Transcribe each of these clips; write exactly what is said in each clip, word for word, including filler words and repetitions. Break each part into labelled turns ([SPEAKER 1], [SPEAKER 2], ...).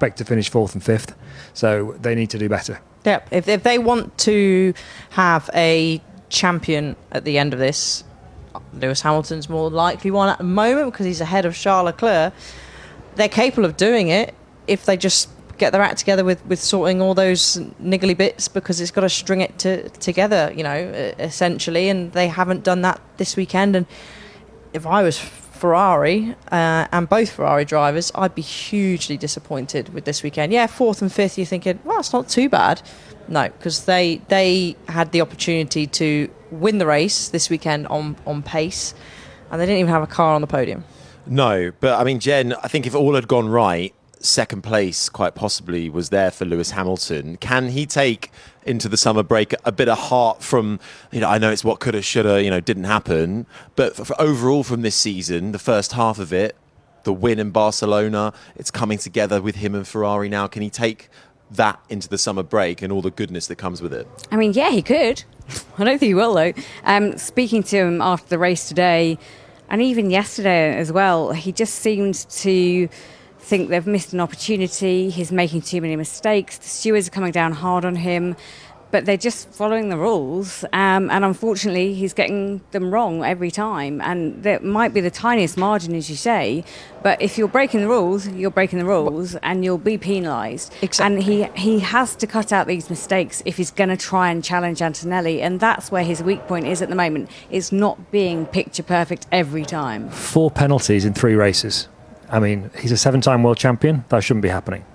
[SPEAKER 1] expect to finish fourth and fifth, so they need to do better.
[SPEAKER 2] Yep. If, if they want to have a champion at the end of this, Lewis Hamilton's more likely one at the moment because he's ahead of Charles Leclerc. They're capable of doing it if they just get their act together with, with sorting all those niggly bits, because it's got to string it to, together, you know, essentially, and they haven't done that this weekend. And if I was Ferrari uh, and both Ferrari drivers, I'd be hugely disappointed with this weekend. Yeah, fourth and fifth, you're thinking, well, it's not too bad. No, because they they had the opportunity to win the race this weekend on, on pace, and they didn't even have a car on the podium.
[SPEAKER 3] No, but I mean, Jen, I think if all had gone right, second place quite possibly was there for Lewis Hamilton. Can he take into the summer break a bit of heart from, you know, I know it's what coulda, shoulda, you know, didn't happen, but for, for overall from this season, the first half of it, the win in Barcelona, it's coming together with him and Ferrari now. Can he take that into the summer break and all the goodness that comes with it?
[SPEAKER 4] I mean, yeah, he could. I don't think he will, though. Um, speaking to him after the race today, and even yesterday as well, he just seemed to think they've missed an opportunity. He's making too many mistakes. The stewards are coming down hard on him, but they're just following the rules. Um, and unfortunately, he's getting them wrong every time. And there might be the tiniest margin, as you say, but if you're breaking the rules, you're breaking the rules and you'll be penalised.
[SPEAKER 2] Exactly.
[SPEAKER 4] And he, he has to cut out these mistakes if he's going to try and challenge Antonelli. And that's where his weak point is at the moment. It's not being picture perfect every time.
[SPEAKER 1] Four penalties in three races. I mean, he's a seven-time world champion. That shouldn't be happening.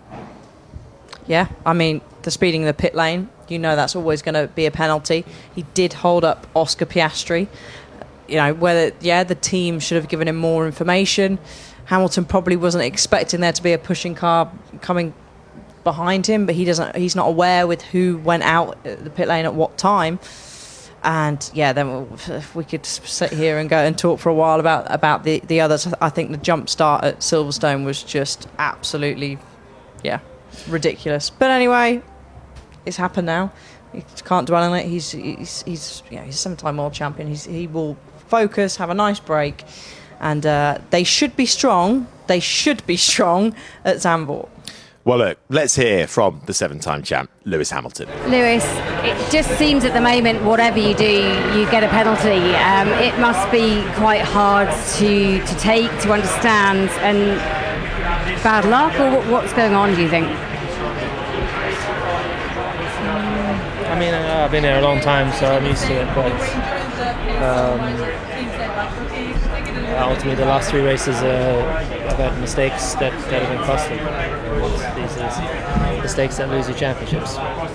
[SPEAKER 2] Yeah, I mean, the speeding in the pit lane, you know that's always going to be a penalty. He did hold up Oscar Piastri. You know, whether, yeah, the team should have given him more information. Hamilton probably wasn't expecting there to be a pushing car coming behind him, but he doesn't. He's not aware with who went out at the pit lane at what time. And yeah, then we could sit here and go and talk for a while about about the, the others. I think the jump start at Silverstone was just absolutely, yeah, ridiculous. But anyway, it's happened now. You can't dwell on it. He's he's he's yeah, he's a seven-time world champion. He's, he will focus, have a nice break, and uh, they should be strong. They should be strong at Zandvoort.
[SPEAKER 3] Well, look, let's hear from the seven-time champ, Lewis Hamilton.
[SPEAKER 4] Lewis, it just seems at the moment, whatever you do, you get a penalty. Um, it must be quite hard to, to take, to understand, and bad luck, or what's going on, do you think?
[SPEAKER 5] I mean, uh, I've been here a long time, so I'm used to it, but um, ultimately the last three races uh, I've had mistakes that, that have been costly. These are mistakes that lose you championships.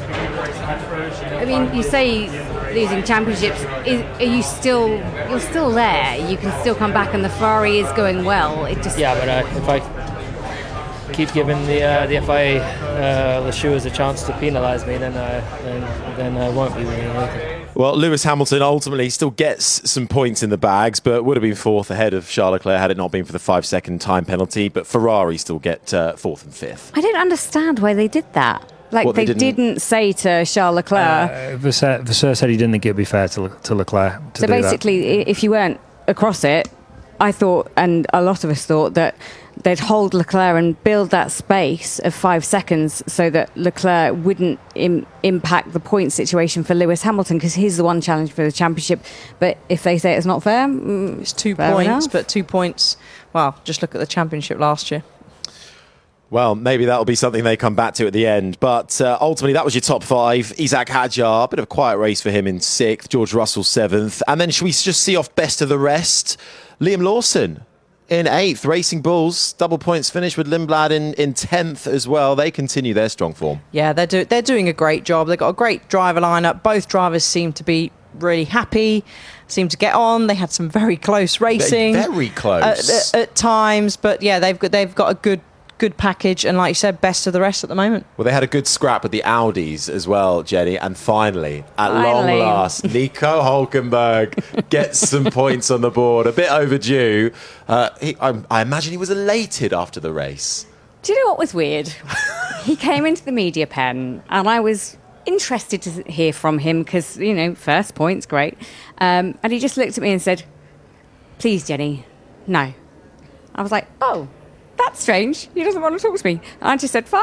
[SPEAKER 4] I mean, you say losing championships, is, are you still, you're still there, you can still come back and the Ferrari is going well. It just
[SPEAKER 5] Yeah, but uh, if I keep giving the uh, the F I A, uh, the stewards a chance to penalise me, then, uh, then, then I won't be winning anything.
[SPEAKER 3] Well, Lewis Hamilton ultimately still gets some points in the bags, but would have been fourth ahead of Charles Leclerc had it not been for the five-second time penalty. But Ferrari still get uh, fourth and fifth.
[SPEAKER 4] I don't understand why they did that. Like,
[SPEAKER 3] What, they
[SPEAKER 4] they,
[SPEAKER 3] didn't-
[SPEAKER 4] didn't... say to Charles Leclerc.
[SPEAKER 1] Uh, Vasseur, Vasseur said he didn't think it would be fair to, Le- to Leclerc to
[SPEAKER 4] so
[SPEAKER 1] do
[SPEAKER 4] basically,
[SPEAKER 1] that.
[SPEAKER 4] if you weren't across it, I thought, and a lot of us thought, that they'd hold Leclerc and build that space of five seconds so that Leclerc wouldn't im- impact the point situation for Lewis Hamilton, because he's the one challenge for the championship. But if they say it's not fair, mm,
[SPEAKER 2] It's two
[SPEAKER 4] fair
[SPEAKER 2] points,
[SPEAKER 4] enough.
[SPEAKER 2] but two points. Well, just look at the championship last year.
[SPEAKER 3] Well, maybe that'll be something they come back to at the end. But uh, ultimately, that was your top five. Isaac Hadjar, a bit of a quiet race for him in sixth. George Russell, seventh. And then should we just see off best of the rest? Liam Lawson in eighth. Racing Bulls, double points finish with Lindblad in, in tenth as well. They continue their strong form.
[SPEAKER 2] Yeah, they're, do- they're doing a great job. They've got a great driver lineup. Both drivers seem to be really happy, seem to get on. They had some very close racing.
[SPEAKER 3] Very close.
[SPEAKER 2] At, at, at times. But yeah, they've got, they've got a good good package, and like you said, best of the rest at the moment.
[SPEAKER 3] Well, they had a good scrap with the Audis as well, Jenny, and finally, at
[SPEAKER 4] Finally.
[SPEAKER 3] long last, Nico Hulkenberg gets some points on the board. A bit overdue. Uh, he, I, I imagine he was elated after the race.
[SPEAKER 4] Do you know what was weird? He came into the media pen, and I was interested to hear from him because, you know, first point's great. Um, and he just looked at me and said, "Please, Jenny, no." I was like, oh, that's strange. He doesn't want to talk to me. And I just said, fine.